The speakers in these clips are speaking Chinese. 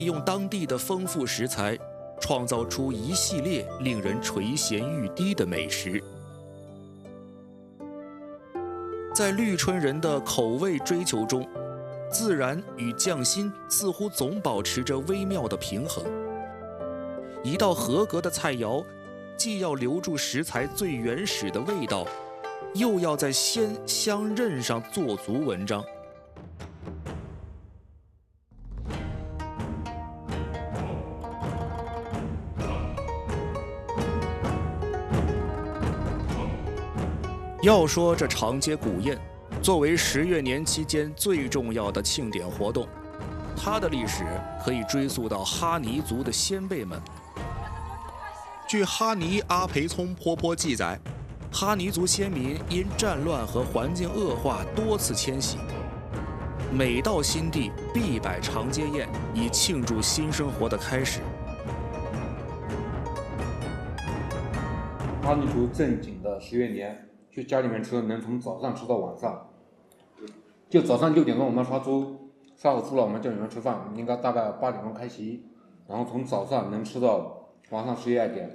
用当地的丰富食材，创造出一系列令人垂涎欲滴的美食。在绿春人的口味追求中，自然与匠心似乎总保持着微妙的平衡。一道合格的菜肴，既要留住食材最原始的味道，又要在鲜香韧上做足文章。要说这长街古宴，作为10月年期间最重要的庆典活动，它的历史可以追溯到哈尼族的先辈们。据哈尼阿培聪坡坡记载，哈尼族先民因战乱和环境恶化多次迁徙，每到新地必摆长街宴，以庆祝新生活的开始。 哈尼族正经的10月年，去家里面吃，能从早上吃到晚上。就早上6点钟我们杀猪，杀好猪了我们叫你们吃饭，应该大概8点钟开席，然后从早上能吃到晚上11、2点。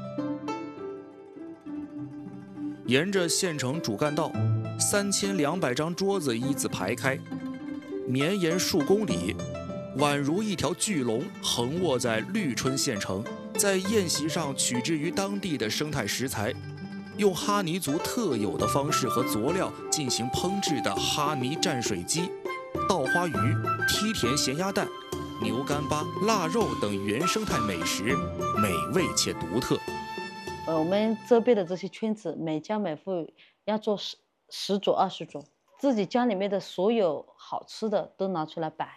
沿着县城主干道，3200张桌子一字排开，绵延数公里，宛如一条巨龙横卧在绿春县城。在宴席上取之于当地的生态食材，用哈尼族特有的方式和佐料进行烹制的哈尼蘸水鸡、稻花鱼、梯田咸鸭蛋、牛干巴、腊肉等原生态美食，美味且独特。 我们这边的这些圈子，每家每户要做10桌20桌，自己家里面的所有好吃的都拿出来摆。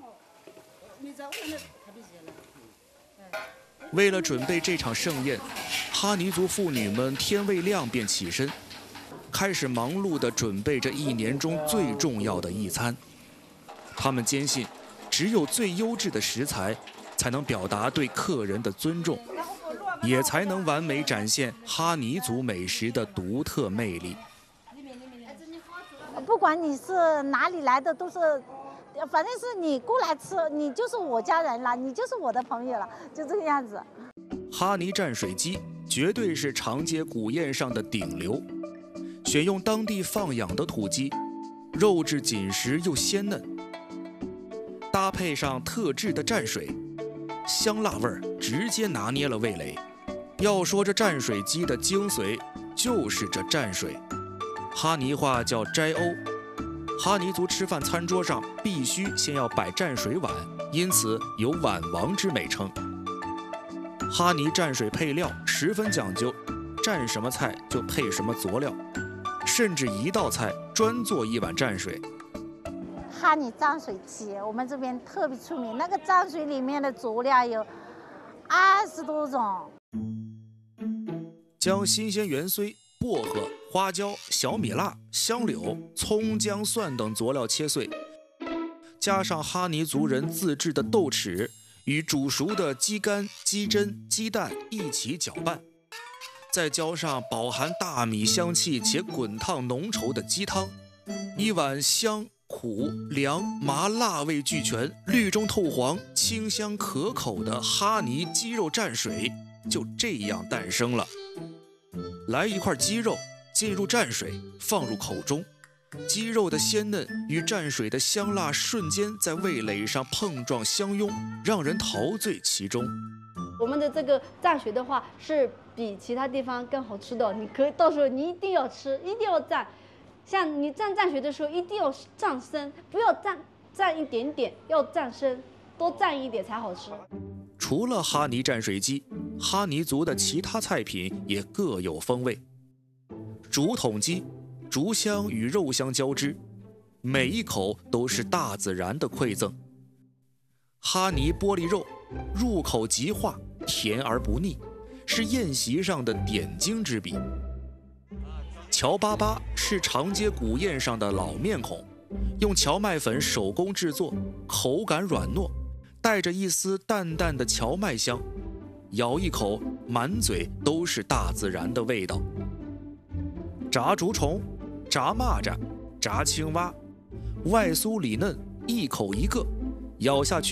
为了准备这场盛宴，哈尼族妇女们天未亮便起身，开始忙碌地准备着1年中最重要的一餐。他们坚信，只有最优质的食材，才能表达对客人的尊重，也才能完美展现哈尼族美食的独特魅力。 不管你是哪里来的，都是。反正是你过来吃，你就是我家人了，你就是我的朋友了，就这个样子。 哈尼蘸水鸡绝对是长街古宴上的顶流，选用当地放养的土鸡，肉质紧实又鲜嫩，搭配上特制的蘸水，香辣味儿直接拿捏了味蕾。要说这蘸水鸡的精髓，就是这蘸水，哈尼话叫斋欧。哈尼族吃饭餐桌上必须先要摆蘸水碗，因此有碗王之美称。哈尼蘸水配料十分讲究，蘸什么菜就配什么佐料，甚至一道菜专做1碗蘸水。 哈尼蘸水鸡，我们这边特别出名，那个蘸水里面的佐料有20多种。 将新鲜芫荽、薄荷、花椒、小米辣、香柳、葱、姜、蒜等佐料切碎，加上哈尼族人自制的豆豉与煮熟的鸡肝、鸡胗、鸡蛋一起搅拌，再浇上饱含大米香气且滚烫浓稠的鸡汤，1碗香、苦、凉、麻辣味俱全、绿中透黄、清香可口的哈尼鸡肉蘸水就这样诞生了。来1块鸡肉，进入蘸水，放入口中，鸡肉的鲜嫩与蘸水的香辣瞬间在味蕾上碰撞相拥，让人陶醉其中。 我们的这个蘸水的话，是比其他地方更好吃的。你可以到时候你一定要吃，一定要蘸。像你蘸水的时候，一定要蘸深，不要蘸一点点，要蘸深，多蘸一点才好吃。 除了哈尼蘸水鸡，哈尼族的其他菜品也各有风味。竹筒鸡，竹香与肉香交织，每一口都是大自然的馈赠。哈尼玻璃肉，入口即化，甜而不腻，是宴席上的点睛之笔。乔粑粑是长街古宴上的老面孔，用荞麦粉手工制作，口感软糯，带着一丝淡淡的荞麦香，咬一口，满嘴都是大自然的味道。炸竹虫、炸蚂蚱、炸青蛙，外酥里嫩，一口一个，咬下去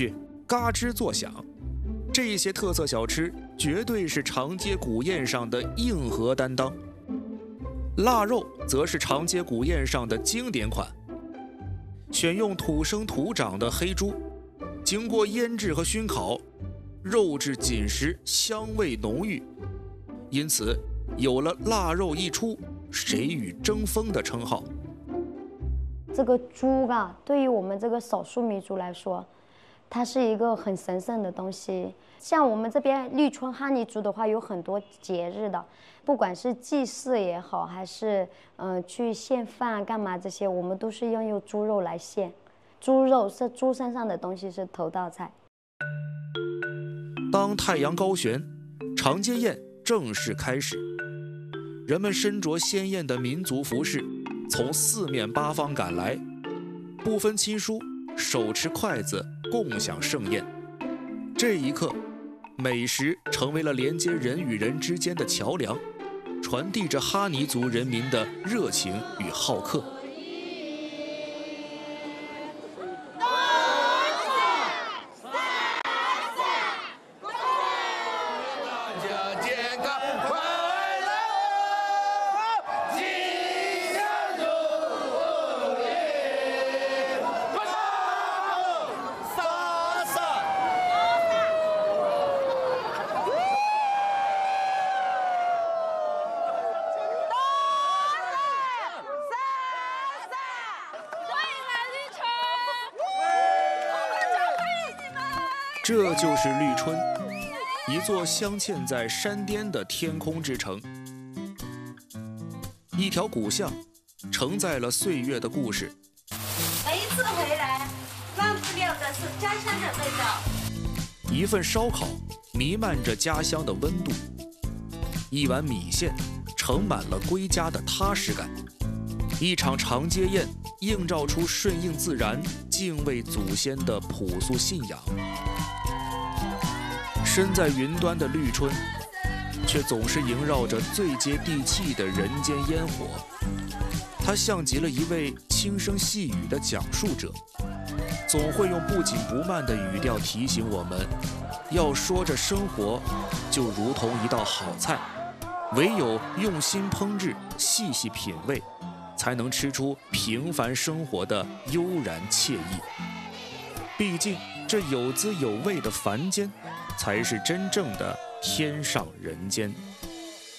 嘎吱作响。这些特色小吃绝对是长街古宴上的硬核担当。腊肉则是长街古宴上的经典款，选用土生土长的黑猪，经过腌制和熏烤，肉质紧实，香味浓郁，因此有了腊肉一出，谁与争锋的称号。 这个猪啊，对于我们这个少数民族来说，它是一个很神圣的东西。像我们这边绿春哈尼族的话，有很多节日的，不管是祭祀也好，还是去献饭干嘛这些，我们都是用猪肉来献。猪肉是猪身上的东西，是头道菜。 当太阳高悬，长街宴正式开始。人们身着鲜艳的民族服饰，从四面八方赶来，不分亲疏，手持筷子共享盛宴。这一刻，美食成为了连接人与人之间的桥梁，传递着哈尼族人民的热情与好客。这就是绿春，一座镶嵌在山巅的天空之城。一条古巷，承载了岁月的故事。 每一次回来，忘不了的是家乡的味道。 一份烧烤，弥漫着家乡的温度；一碗米线，盛满了归家的踏实感；一场长街宴，映照出顺应自然、敬畏祖先的朴素信仰。身在云端的绿春，却总是萦绕着最接地气的人间烟火。它像极了一位轻声细语的讲述者，总会用不紧不慢的语调提醒我们，要说着生活就如同一道好菜，唯有用心烹制，细细品味，才能吃出平凡生活的悠然惬意。毕竟这有滋有味的凡间，才是真正的天上人间。